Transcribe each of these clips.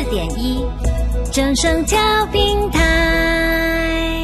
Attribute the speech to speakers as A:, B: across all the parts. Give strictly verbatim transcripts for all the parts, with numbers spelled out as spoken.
A: 点一，正声调频台。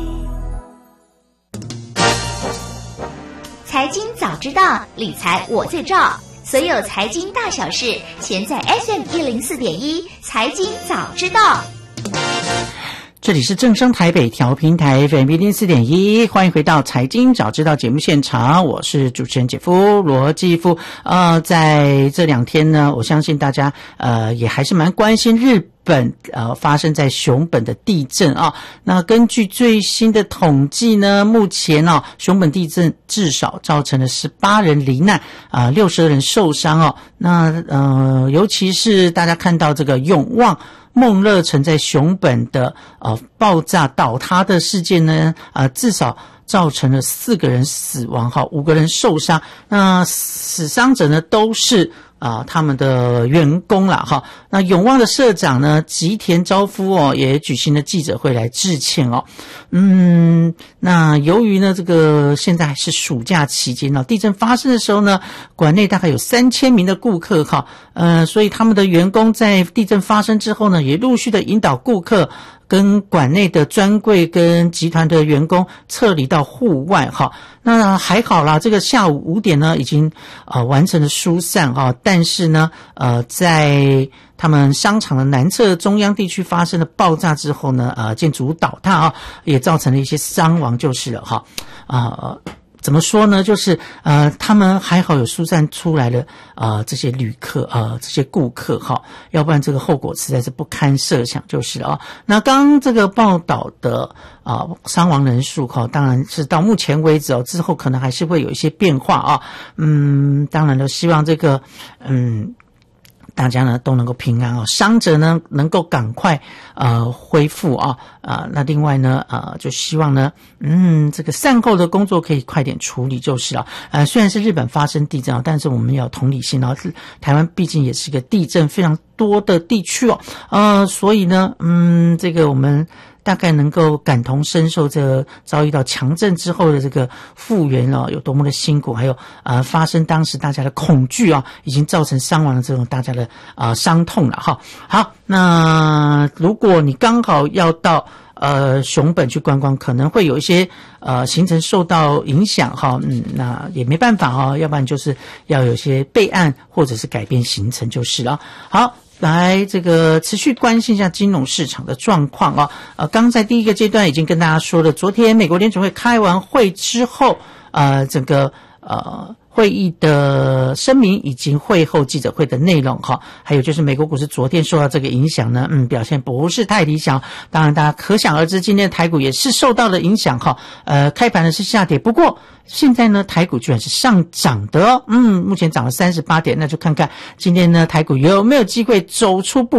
B: 财经早知道，理财我最照。所有财经大小事，全在 F M 一零四点一财经早知道。
C: 这里是正声台北调频台 F M 一零四点一，欢迎回到财经早知道节目现场，我是主持人姐夫罗继夫。呃，在这两天呢，我相信大家呃也还是蛮关心日本。本呃发生在熊本的地震啊，那根据最新的统计呢，目前啊熊本地震至少造成了十八人罹难啊，六十人受伤哦。那呃尤其是大家看到这个永旺梦乐城在熊本的呃爆炸倒塌的事件呢，啊至少造成了四个人死亡哈，五个人受伤。那死伤者呢都是啊，他们的员工啦，哈。那永旺的社长呢，吉田昭夫哦，也举行了记者会来致歉哦。嗯，那由于呢，这个现在还是暑假期间哦，地震发生的时候呢，馆内大概有三千名的顾客哈，呃，所以他们的员工在地震发生之后呢，也陆续的引导顾客跟馆内的专柜跟集团的员工撤离到户外哈。那还好啦，这个下午五点呢，已经呃完成了疏散哈。但是呢，呃，在他们商场的南侧中央地区发生了爆炸之后呢，呃，建筑物倒塌啊，也造成了一些伤亡就是了哈。啊、呃，怎么说呢？就是呃，他们还好有疏散出来了啊、呃，这些旅客呃，这些顾客哈，要不然这个后果实在是不堪设想就是了啊。那刚刚这个报道的啊、呃，伤亡人数哈，当然是到目前为止哦，之后可能还是会有一些变化啊。嗯，当然了，希望这个嗯。大家呢都能够平安哦，伤者呢能够赶快呃恢复啊啊、呃，那另外呢呃就希望呢嗯这个善后的工作可以快点处理就是了。呃虽然是日本发生地震啊，但是我们要有同理心啊，台湾毕竟也是一个地震非常多的地区哦，呃所以呢嗯这个我们大概能够感同身受这个遭遇到强震之后的这个复原哦，有多么的辛苦，还有呃发生当时大家的恐惧啊、哦，已经造成伤亡的这种大家的呃伤痛了哈。好，那如果你刚好要到呃熊本去观光，可能会有一些呃行程受到影响哈，嗯，那也没办法哦，要不然就是要有些备案或者是改变行程就是了。好。来，这个持续关心一下金融市场的状况啊。呃，刚在第一个阶段已经跟大家说了，昨天美国联准会开完会之后，呃，整个呃会议的声明以及会后记者会的内容哈，还有就是美国股市昨天受到这个影响呢，嗯，表现不是太理想。当然，大家可想而知，今天的台股也是受到了影响哈。呃，开盘呢是下跌，不过现在呢台股居然是上涨的哦，嗯，目前涨了三十八点，那就看看今天呢台股有没有机会走出不